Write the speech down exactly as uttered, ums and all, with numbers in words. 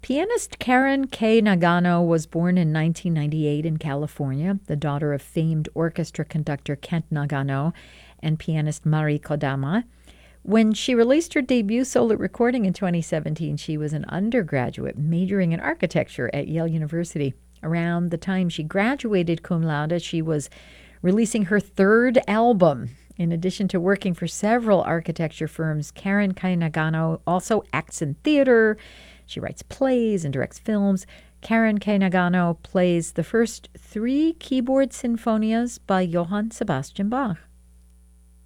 Pianist Karen K. Nagano was born in nineteen ninety-eight in California, the daughter of famed orchestra conductor Kent Nagano and pianist Mari Kodama. When she released her debut solo recording in twenty seventeen, she was an undergraduate majoring in architecture at Yale University. Around the time she graduated cum laude, she was releasing her third album. In addition to working for several architecture firms, Karen K. Nagano also acts in theater. She writes plays and directs films. Karen K. Nagano plays the first three keyboard sinfonias by Johann Sebastian Bach.